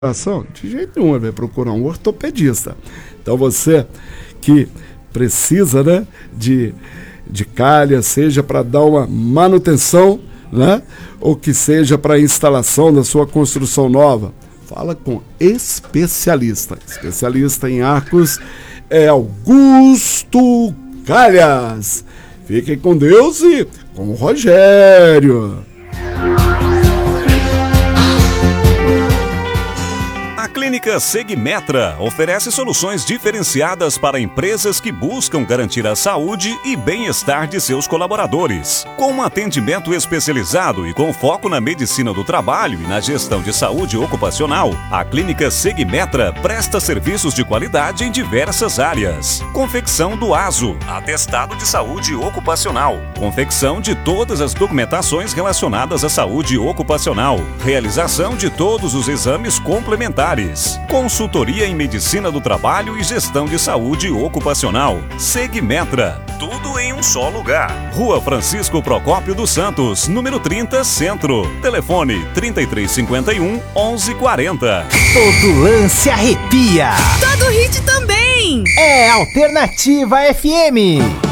De jeito nenhum, ele vai procurar um ortopedista. Então você que precisa, né, de calha, seja para dar uma manutenção, né, ou que seja para instalação da sua construção nova, fala com especialista. Especialista em arcos é Augusto Calhas. Fiquem com Deus e com o Rogério. A Clínica Segmetra oferece soluções diferenciadas para empresas que buscam garantir a saúde e bem-estar de seus colaboradores. Com um atendimento especializado e com foco na medicina do trabalho e na gestão de saúde ocupacional, a Clínica Segmetra presta serviços de qualidade em diversas áreas. Confecção do ASO, atestado de saúde ocupacional. Confecção de todas as documentações relacionadas à saúde ocupacional. Realização de todos os exames complementares. Consultoria em medicina do trabalho e gestão de saúde ocupacional. Segmetra, tudo em um só lugar. Rua Francisco Procópio dos Santos, número 30, Centro. Telefone 3351 1140. Todo lance arrepia. Todo hit também. É Alternativa FM.